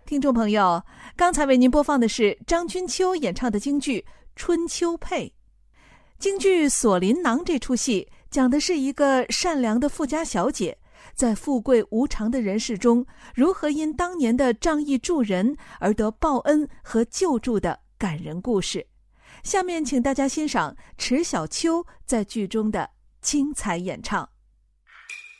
听众朋友，刚才为您播放的是张君秋演唱的京剧《春秋配》。京剧《锁麟囊》这出戏讲的是一个善良的富家小姐，在富贵无常的人世中，如何因当年的仗义助人而得报恩和救助的感人故事。下面请大家欣赏迟小秋在剧中的精彩演唱。